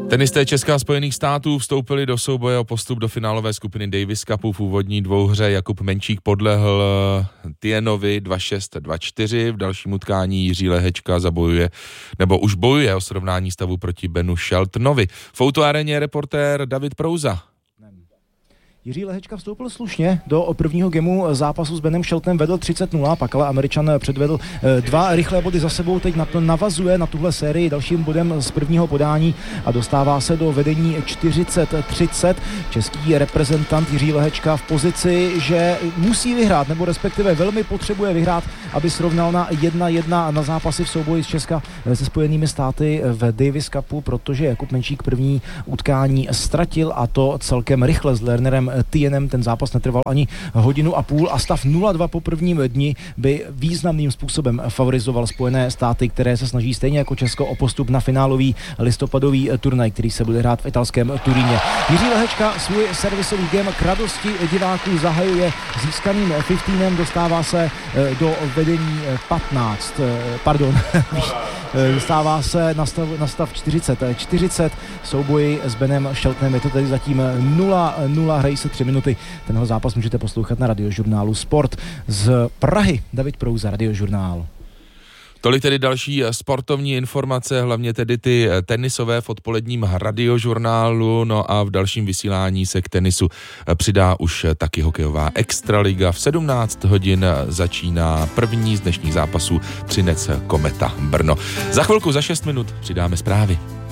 Tenisté Česka a Spojených států vstoupili do souboje o postup do finálové skupiny Davis Cupu. V úvodní dvouhře Jakub Menčík podlehl Tienovi 2-6, 2-4. V dalším utkání Jiří Lehečka už bojuje o srovnání stavu proti Benu Sheltonovi. V autoareně reportér David Prouza. Jiří Lehečka vstoupil slušně do prvního gemu zápasu s Benem Sheltonem, vedl 30-0, pak ale Američan předvedl 2 rychlé body za sebou, teď navazuje na tuhle sérii dalším bodem z prvního podání a dostává se do vedení 40-30. Český reprezentant Jiří Lehečka v pozici, že musí vyhrát, nebo respektive velmi potřebuje vyhrát, aby srovnal na 1-1 na zápasy v souboji z Česka se Spojenými státy v Davis Cupu, protože Jakub Menčík první utkání ztratil, a to celkem rychle s Lernerem Tienem. Ten zápas netrval ani hodinu a půl a stav 0-2 po prvním dni by významným způsobem favorizoval Spojené státy, které se snaží stejně jako Česko o postup na finálový listopadový turnaj, který se bude hrát v italském Turíně. Jiří Lehečka svůj servisový game k radosti diváků zahajuje získaným 15, dostává se do vedení 15, dostává se na stav 40 souboji s Benem Sheltonem. Je to tedy zatím 0-0, hrají se 3 minuty. Tenhle zápas můžete poslouchat na Radiožurnálu Sport. Z Prahy David Prouza, Radiožurnál. Tolik tedy další sportovní informace, hlavně tedy ty tenisové v odpoledním Radiožurnálu. No a v dalším vysílání se k tenisu přidá už taky hokejová extraliga. V 17 hodin začíná první z dnešních zápasů Třinec Kometa Brno. Za chvilku, za 6 minut přidáme zprávy.